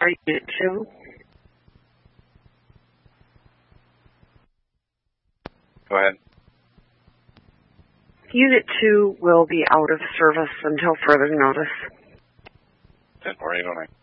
Sorry, Unit 2. Go ahead. Unit 2 will be out of service until further notice. 10-4, 809.